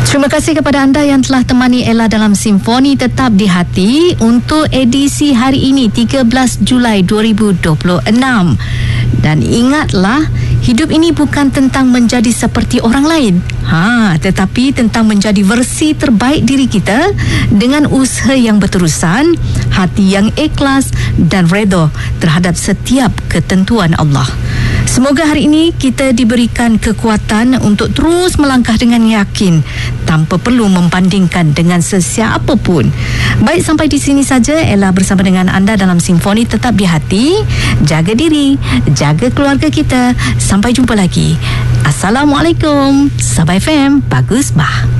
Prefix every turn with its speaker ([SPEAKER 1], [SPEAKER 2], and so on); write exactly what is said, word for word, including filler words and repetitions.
[SPEAKER 1] Terima kasih kepada anda yang telah temani Ella dalam Simfoni Tetap di Hati untuk edisi hari ini tiga belas Julai dua ribu dua puluh enam. Dan ingatlah, hidup ini bukan tentang menjadi seperti orang lain, ha, tetapi tentang menjadi versi terbaik diri kita dengan usaha yang berterusan, hati yang ikhlas dan redha terhadap setiap ketentuan Allah. Semoga hari ini kita diberikan kekuatan untuk terus melangkah dengan yakin tanpa perlu membandingkan dengan sesiapa pun. Baik, sampai di sini saja Ella bersama dengan anda dalam Simfoni Tetap di Hati. Jaga diri, jaga keluarga kita. Sampai jumpa lagi. Assalamualaikum. Sabah F M, bagus bah.